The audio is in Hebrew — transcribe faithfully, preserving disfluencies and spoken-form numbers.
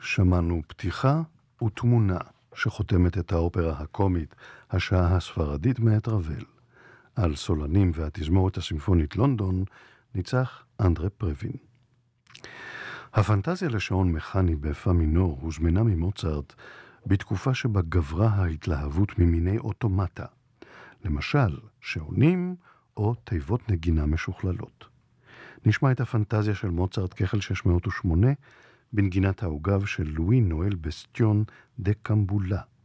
שמענו פתיחה ותמונה שחותמת את האופרה הקומית השעה הספרדית מאת רבל. על סולנים והתזמורת הסימפונית לונדון ניצח אנדרה פרווין. הפנטזיה לשעון מכני בפא מינור הוזמנה ממוצרט בתקופה שבה גברה ההתלהבות ממיני אוטומטה, למשל שעונים או תיבות נגינה משוכללות. נשמע את הפנטזיה של מוצרט כחל שש מאות ושמונה בנגינת העוגב של לואי נואל בסטיון דה קמבולה.